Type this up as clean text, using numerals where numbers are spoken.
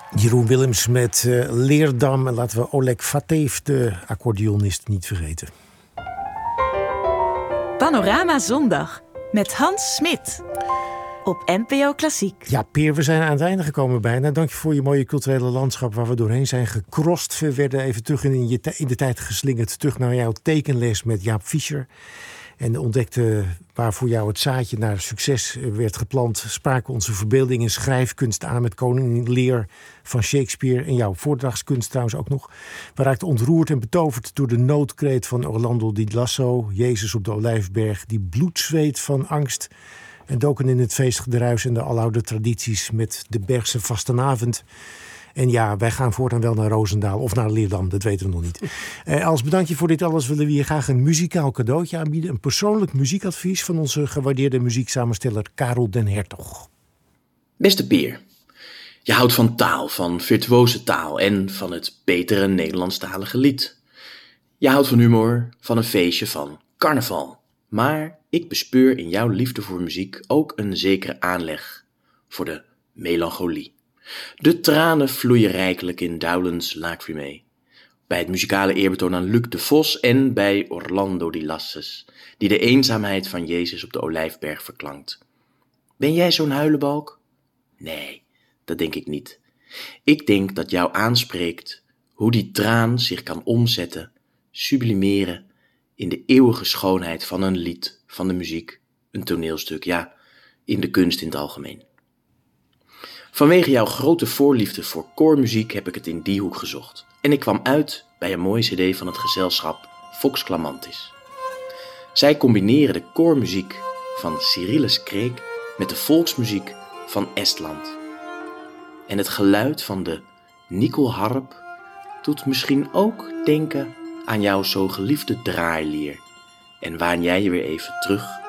Jeroen Willems met Leerdam. En laten we Oleg Vatev, de accordeonist, niet vergeten. Panorama Zondag met Hans Smit op NPO Klassiek. Ja, Peer, we zijn aan het einde gekomen bijna. Dank je voor je mooie culturele landschap waar we doorheen zijn gecrossed. We werden even terug in de tijd geslingerd. Terug naar jouw tekenles met Jaap Fischer. En ontdekte waar voor jou het zaadje naar succes werd geplant. Spraken onze verbeelding en schrijfkunst aan met Koningin Lear van Shakespeare. En jouw voordrachtskunst trouwens ook nog. We raakten ontroerd en betoverd door de noodkreet van Orlando di Lasso. Jezus op de Olijfberg, die bloedzweet van angst. En doken in het feestgedruis en de aloude tradities met de Bergse vastenavond. En ja, wij gaan voortaan wel naar Roosendaal of naar Leerdam, dat weten we nog niet. Als bedankje voor dit alles willen we je graag een muzikaal cadeautje aanbieden. Een persoonlijk muziekadvies van onze gewaardeerde muzieksamensteller Karel den Hertog. Beste Peer, je houdt van taal, van virtuose taal en van het betere Nederlandstalige lied. Je houdt van humor, van een feestje, van carnaval. Maar ik bespeur in jouw liefde voor muziek ook een zekere aanleg voor de melancholie. De tranen vloeien rijkelijk in Dowland's Lacrimae, bij het muzikale eerbetoon aan Luc de Vos en bij Orlando di Lassus, die de eenzaamheid van Jezus op de Olijfberg verklankt. Ben jij zo'n huilenbalk? Nee, dat denk ik niet. Ik denk dat jou aanspreekt hoe die traan zich kan omzetten, sublimeren in de eeuwige schoonheid van een lied, van de muziek, een toneelstuk, ja, in de kunst in het algemeen. Vanwege jouw grote voorliefde voor koormuziek heb ik het in die hoek gezocht. En ik kwam uit bij een mooie cd van het gezelschap Vox Clamantis. Zij combineren de koormuziek van Cyrillus Kreek met de volksmuziek van Estland. En het geluid van de nikkelharp doet misschien ook denken aan jouw zo geliefde draailier. En waan jij je weer even terug